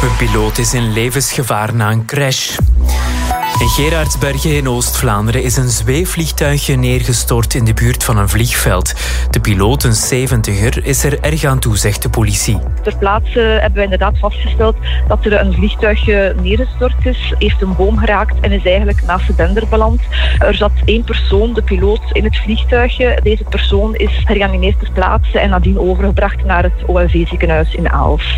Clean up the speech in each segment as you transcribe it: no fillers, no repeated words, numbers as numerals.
Een piloot is in levensgevaar na een crash. In Gerardsbergen in Oost-Vlaanderen is een zweefvliegtuigje neergestort in de buurt van een vliegveld. De piloot, een 70er, is er erg aan toe, zegt de politie. Ter plaatse hebben we inderdaad vastgesteld dat er een vliegtuigje neergestort is, heeft een boom geraakt en is eigenlijk naast de dender beland. Er zat 1 persoon, de piloot, in het vliegtuigje. Deze persoon is gereanimeerd ter plaatse en nadien overgebracht naar het OLV-ziekenhuis in Aalst.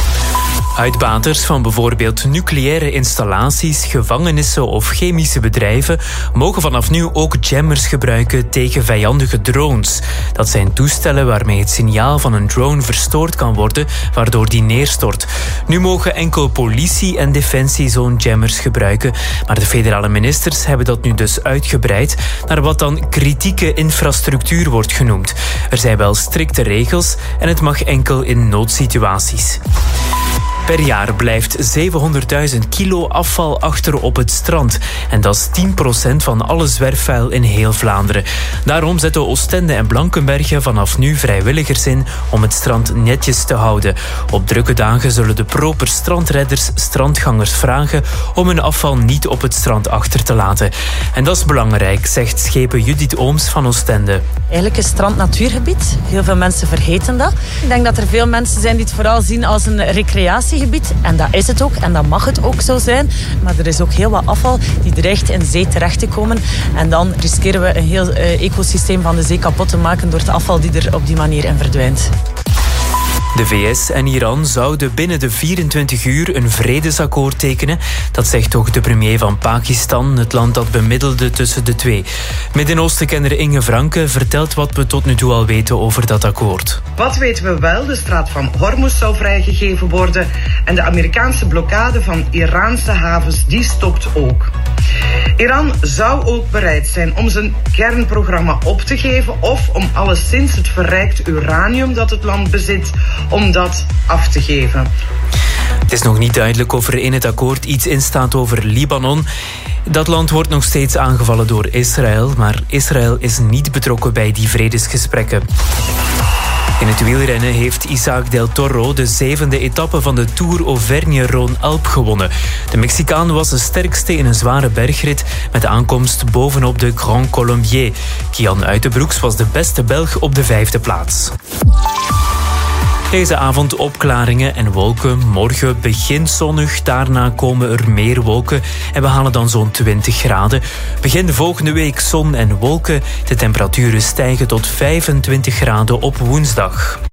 Uitbaters van bijvoorbeeld nucleaire installaties, gevangenissen of chemische bedrijven mogen vanaf nu ook jammers gebruiken tegen vijandige drones. Dat zijn toestellen waarmee het signaal van een drone verstoord kan worden, waardoor die neerstort. Nu mogen enkel politie en defensie zo'n jammers gebruiken, maar de federale ministers hebben dat nu dus uitgebreid naar wat dan kritieke infrastructuur wordt genoemd. Er zijn wel strikte regels en het mag enkel in noodsituaties. Per jaar blijft 700.000 kilo afval achter op het strand. En dat is 10% van alle zwerfvuil in heel Vlaanderen. Daarom zetten Oostende en Blankenberge vanaf nu vrijwilligers in om het strand netjes te houden. Op drukke dagen zullen de proper strandredders strandgangers vragen om hun afval niet op het strand achter te laten. En dat is belangrijk, zegt schepen Judith Ooms van Oostende. Eigenlijk is strand natuurgebied. Heel veel mensen vergeten dat. Ik denk dat er veel mensen zijn die het vooral zien als een recreatiegebied. En dat is het ook. En dat mag het ook zo zijn. Maar er is ook heel wat afval die dreigt in zee terecht te komen. En dan riskeren we een heel ecosysteem van de zee kapot te maken door het afval die er op die manier in verdwijnt. De VS en Iran zouden binnen de 24 uur een vredesakkoord tekenen. Dat zegt ook de premier van Pakistan, het land dat bemiddelde tussen de twee. Midden-Oosten-kenner Inge Franke vertelt wat we tot nu toe al weten over dat akkoord. Wat weten we wel? De straat van Hormuz zou vrijgegeven worden. En de Amerikaanse blokkade van Iraanse havens, die stopt ook. Iran zou ook bereid zijn om zijn kernprogramma op te geven of om alleszins het verrijkt uranium dat het land bezit, om dat af te geven. Het is nog niet duidelijk of er in het akkoord iets in staat over Libanon. Dat land wordt nog steeds aangevallen door Israël, maar Israël is niet betrokken bij die vredesgesprekken. In het wielrennen heeft Isaac del Toro de 7e etappe van de Tour Auvergne-Rhône-Alpes gewonnen. De Mexicaan was de sterkste in een zware bergrit met de aankomst bovenop de Grand Colombier. Kian Uitenbroeks was de beste Belg op de 5e plaats. Deze avond opklaringen en wolken. Morgen begint zonnig, daarna komen er meer wolken en we halen dan zo'n 20 graden. Begin de volgende week zon en wolken. De temperaturen stijgen tot 25 graden op woensdag.